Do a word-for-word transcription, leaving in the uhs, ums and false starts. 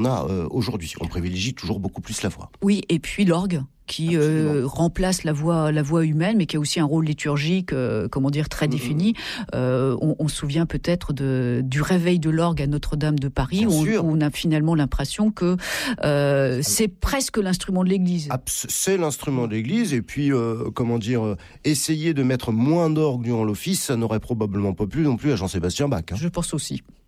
On a euh, aujourd'hui, on privilégie toujours beaucoup plus la voix. Oui, et puis l'orgue qui euh, remplace la voix, la voix humaine, mais qui a aussi un rôle liturgique, euh, comment dire, très mmh. défini. Euh, on, on se souvient peut-être de, du réveil de l'orgue à Notre-Dame de Paris, où on, où on a finalement l'impression que euh, c'est presque l'instrument de l'Église. C'est l'instrument de l'Église, et puis, euh, comment dire, euh, essayer de mettre moins d'orgue durant l'office, ça n'aurait probablement pas plu non plus à Jean-Sébastien Bach. Hein. Je pense aussi.